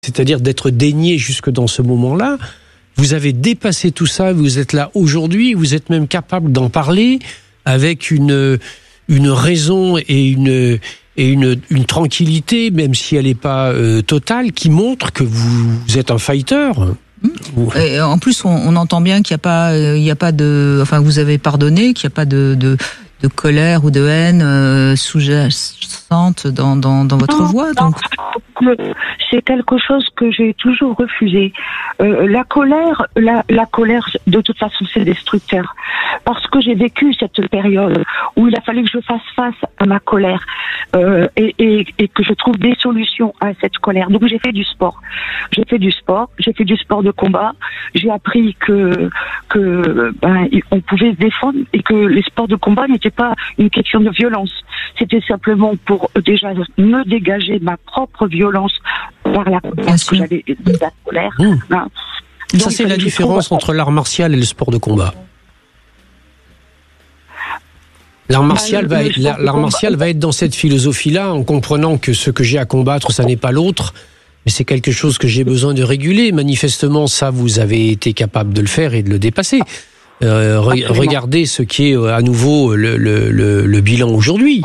c'est-à-dire d'être dénié jusque dans ce moment-là. Vous avez dépassé tout ça, vous êtes là aujourd'hui, vous êtes même capable d'en parler avec une raison et une tranquillité, même si elle n'est pas totale, qui montre que vous êtes un fighter. Et en plus, on entend bien qu'il n'y a pas de, enfin, vous avez pardonné, qu'il n'y a pas de colère ou de haine sous-jacente dans votre voix. Donc, c'est quelque chose que j'ai toujours refusé. La colère, de toute façon, c'est destructeur. Parce que j'ai vécu cette période où il a fallu que je fasse face à ma colère et que je trouve des solutions à cette colère. Donc j'ai fait du sport. J'ai fait du sport de combat. J'ai appris que on pouvait se défendre et que les sports de combat n'étaient pas une question de violence. C'était simplement pour déjà me dégager ma propre violence par la colère, que j'avais de la colère. Hein. Ça, c'est la différence entre l'art martial et le sport de combat. L'art martial va être dans cette philosophie-là, en comprenant que ce que j'ai à combattre, ça n'est pas l'autre, mais c'est quelque chose que j'ai besoin de réguler. Manifestement, ça, vous avez été capable de le faire et de le dépasser. Regardez ce qui est à nouveau le bilan aujourd'hui.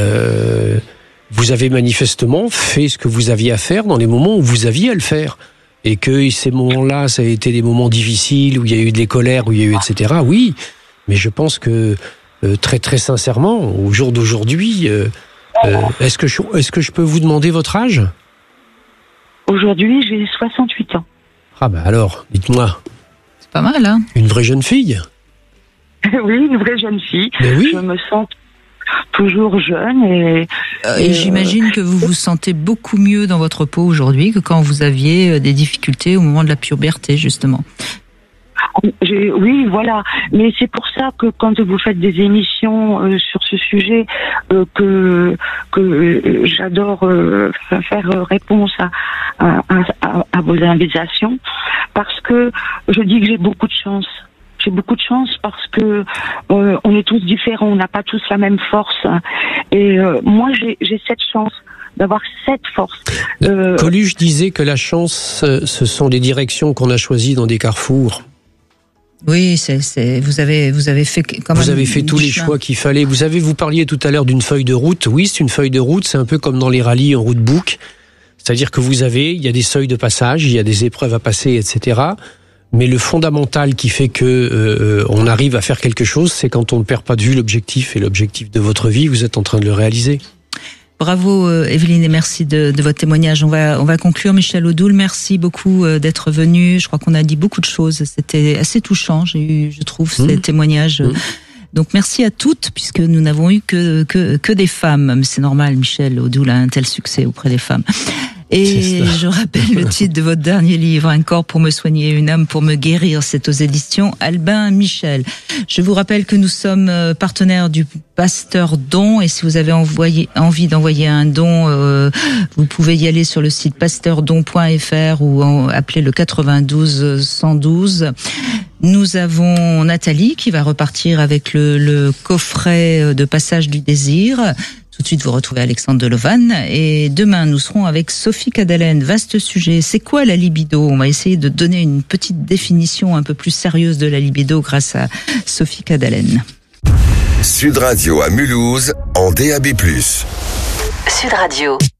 Vous avez manifestement fait ce que vous aviez à faire dans les moments où vous aviez à le faire. Et que ces moments-là, ça a été des moments difficiles, où il y a eu des colères, où il y a eu etc. Oui, mais je pense que très très sincèrement, au jour d'aujourd'hui, est-ce que je peux vous demander votre âge ? Aujourd'hui, j'ai 68 ans. Ah bah alors, dites-moi. C'est pas mal, hein ? Une vraie jeune fille ? Oui, une vraie jeune fille. Mais oui. Je me sens toujours jeune et j'imagine que vous vous sentez beaucoup mieux dans votre peau aujourd'hui que quand vous aviez des difficultés au moment de la puberté, justement. Oui, voilà. Mais c'est pour ça que quand vous faites des émissions sur ce sujet, que j'adore faire réponse à vos invitations, parce que je dis que j'ai beaucoup de chance. J'ai beaucoup de chance parce que on est tous différents, on n'a pas tous la même force. Et moi, j'ai cette chance d'avoir cette force. Coluche disait que la chance, ce sont les directions qu'on a choisies dans des carrefours. Oui, vous avez fait quand même. Vous avez fait tous les choix qu'il fallait. Vous parliez tout à l'heure d'une feuille de route. Oui, c'est une feuille de route. C'est un peu comme dans les rallyes en roadbook. C'est-à-dire que il y a des seuils de passage, il y a des épreuves à passer, etc. Mais le fondamental qui fait que on arrive à faire quelque chose, c'est quand on ne perd pas de vue l'objectif. Et l'objectif de votre vie, vous êtes en train de le réaliser. Bravo Evelyne et merci de votre témoignage. On va conclure. Michel Odoul, merci beaucoup d'être venu. Je crois qu'on a dit beaucoup de choses. C'était assez touchant. Je trouve, ces témoignages. Donc merci à toutes, puisque nous n'avons eu que des femmes. Mais c'est normal, Michel Odoul a un tel succès auprès des femmes. Et je rappelle le titre de votre dernier livre, Un corps pour me soigner, une âme pour me guérir. C'est aux éditions Albin Michel. Je vous rappelle que nous sommes partenaires du Pasteur Don, et si vous avez envie d'envoyer un don, vous pouvez y aller sur le site pasteurdon.fr ou appeler le 92 112. Nous avons Nathalie qui va repartir avec le coffret de Passage du désir. Tout de suite, vous retrouvez Alexandre Delovan. Et demain, nous serons avec Sophie Cadalen. Vaste sujet. C'est quoi la libido ? On va essayer de donner une petite définition un peu plus sérieuse de la libido grâce à Sophie Cadalen. Sud Radio à Mulhouse, en DAB+. Sud Radio.